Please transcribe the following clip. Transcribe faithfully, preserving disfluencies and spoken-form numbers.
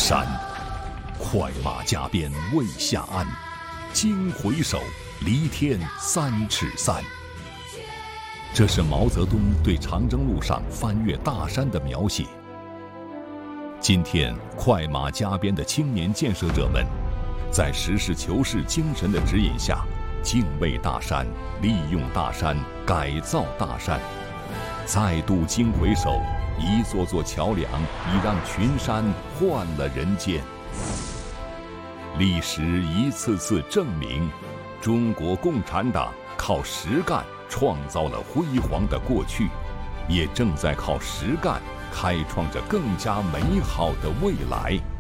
山，快马加鞭未下鞍，惊回首，离天三尺三。这是毛泽东对长征路上翻越大山的描写。今天，快马加鞭的青年建设者们，在实事求是精神的指引下，敬畏大山，利用大山，改造大山，再度惊回首，一座座桥梁已让群山换了人间。历史一次次证明，中国共产党靠实干创造了辉煌的过去，也正在靠实干开创着更加美好的未来。